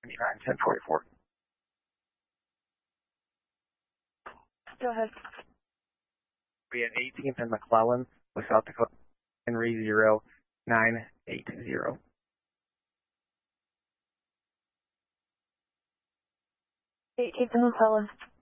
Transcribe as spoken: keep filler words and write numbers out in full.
nine ten forty-four. Go ahead. We had eighteenth and McClellan with South Dakota, Henry zero nine eight zero. eighteenth and McClellan.